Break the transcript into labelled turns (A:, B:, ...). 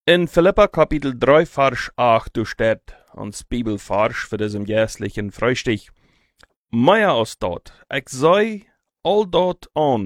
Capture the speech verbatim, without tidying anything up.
A: In Philippa kapitel drei vers acht steht ons Bibelvers für diesem jährlichen Frühstück. Mehr als dort, ich sei all dort an,